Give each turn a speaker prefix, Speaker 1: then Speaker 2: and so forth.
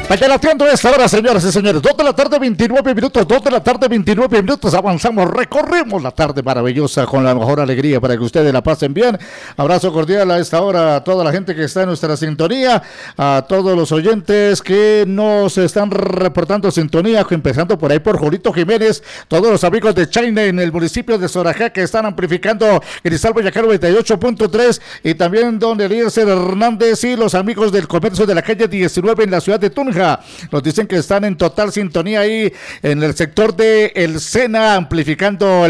Speaker 1: Payalateando esta hora, señoras y señores, 2 de la tarde, 29 minutos, 2 de la tarde, 29 minutos, avanzamos, recorremos la tarde maravillosa con la mejor alegría para que ustedes la pasen bien. Abrazo cordial a esta hora a toda la gente que está en nuestra sintonía, a todos los oyentes que nos están reportando sintonía, empezando por ahí por Julito Jiménez, todos los amigos de China en el municipio de Sorajá que están amplificando Cristal Boyacá 98.3 y también don Eliezer Hernández y los amigos del comercio de la calle 19 en la ciudad de Tunja. Nos dicen que están en total sintonía ahí en el sector de El Sena, amplificando